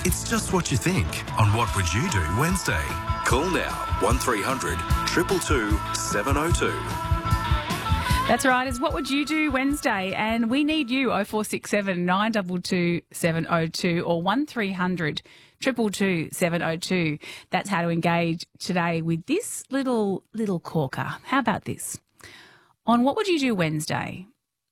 It's just what you think on What Would You Do Wednesday. Call now 1300 222 702. That's right, it's What Would You Do Wednesday, and we need you, 0467 922 702 or 1300 222 702. That's how to engage today with this little corker. How about this? On What Would You Do Wednesday,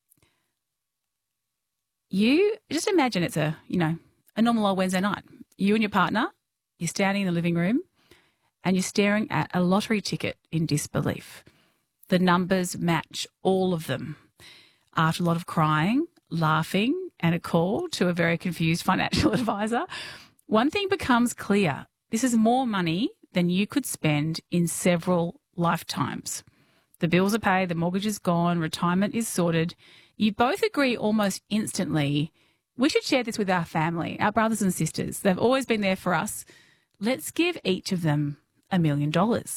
you just imagine it's a normal old Wednesday night. You and your partner, you're standing in the living room and you're staring at a lottery ticket in disbelief. The numbers match all of them. After a lot of crying, laughing, and a call to a very confused financial advisor, one thing becomes clear. This is more money than you could spend in several lifetimes. The bills are paid, the mortgage is gone, retirement is sorted. You both agree almost instantly, we should share this with our family, our brothers and sisters. They've always been there for us. Let's give each of them $1 million.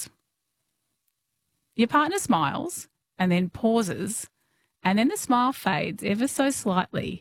Your partner smiles and then pauses, and then the smile fades ever so slightly.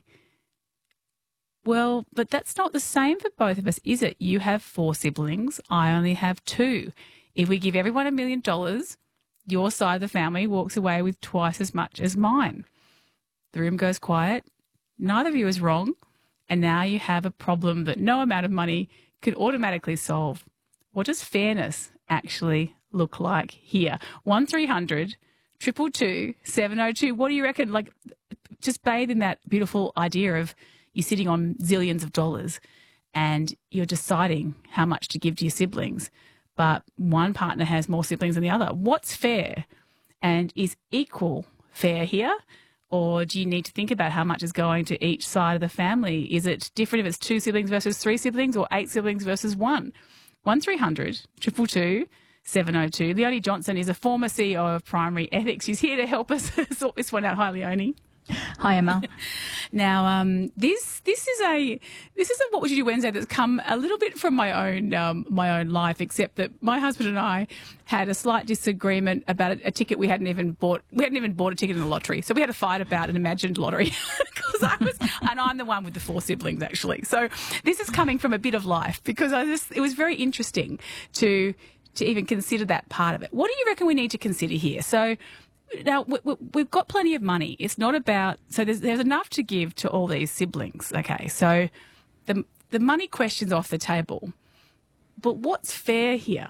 Well, but that's not the same for both of us, is it? You have 4 siblings. I only have 2. If we give everyone $1 million, your side of the family walks away with twice as much as mine. The room goes quiet. Neither of you is wrong. And now you have a problem that no amount of money could automatically solve. What does fairness actually look like here? 1300 222 702. What do you reckon? Like, just bathe in that beautiful idea of you sitting on zillions of dollars and you're deciding how much to give to your siblings, but one partner has more siblings than the other. What's fair? And is equal fair here? Or do you need to think about how much is going to each side of the family? Is it different if it's 2 siblings versus 3 siblings or 8 siblings versus 1? 1300 222 702. Leonie Johnson is a former CEO of Primary Ethics. She's here to help us sort this one out. Hi, Leonie. Hi, Emma. Now, this is a What Would You Do Wednesday that's come a little bit from my own life, except that my husband and I had a slight disagreement about a ticket we hadn't even bought. We hadn't even bought a ticket in the lottery, so we had a fight about an imagined lottery because I'm the one with the 4 siblings actually. So this is coming from a bit of life because it was very interesting to even consider that part of it. What do you reckon we need to consider here? So. Now, we've got plenty of money. It's not about – so there's enough to give to all these siblings, okay? So the money question's off the table. But what's fair here?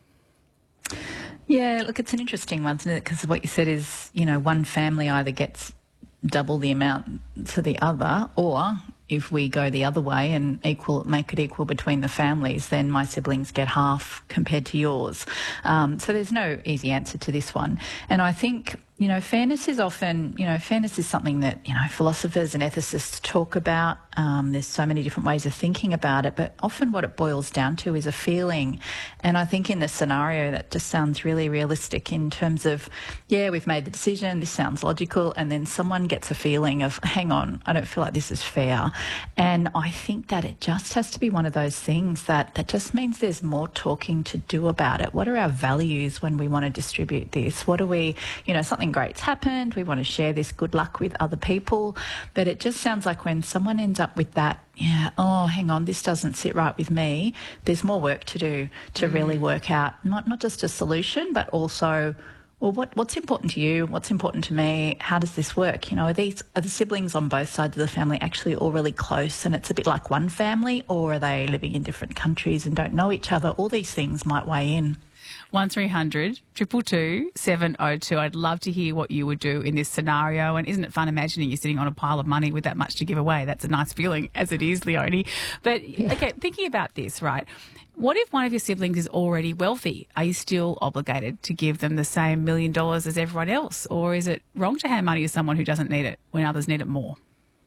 Yeah, look, it's an interesting one, isn't it? Because what you said is, one family either gets double the amount to the other, or if we go the other way and make it equal between the families, then my siblings get half compared to yours. So there's no easy answer to this one. And I think, fairness is often, fairness is something that, philosophers and ethicists talk about. There's so many different ways of thinking about it, but often what it boils down to is a feeling. And I think in this scenario, that just sounds really realistic in terms of, yeah, we've made the decision, this sounds logical, and then someone gets a feeling of, hang on, I don't feel like this is fair. And I think that it just has to be one of those things that just means there's more talking to do about it. What are our values when we want to distribute this? What are we, something great's happened, we want to share this good luck with other people. But it just sounds like when someone ends up with that, hang on, this doesn't sit right with me, there's more work to do to really work out not just a solution, but also, well, what's important to you? What's important to me? How does this work? Are the siblings on both sides of the family actually all really close and it's a bit like one family, or are they living in different countries and don't know each other? All these things might weigh in. 1300 222 702. I'd love to hear what you would do in this scenario. And isn't it fun imagining you're sitting on a pile of money with that much to give away? That's a nice feeling, as it is, Leonie. But, okay, thinking about this, right, what if one of your siblings is already wealthy? Are you still obligated to give them the same $1 million as everyone else? Or is it wrong to hand money to someone who doesn't need it when others need it more?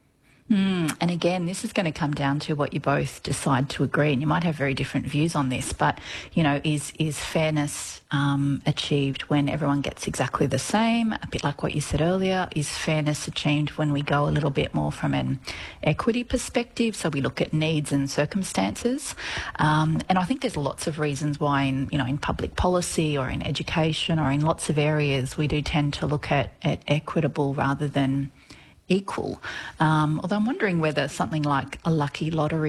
And again, this is going to come down to what you both decide to agree, and you might have very different views on this, but, is fairness achieved when everyone gets exactly the same? A bit like what you said earlier, is fairness achieved when we go a little bit more from an equity perspective, so we look at needs and circumstances? And I think there's lots of reasons why in public policy or in education or in lots of areas we do tend to look at equitable rather than equal. Although I'm wondering whether something like a lucky lottery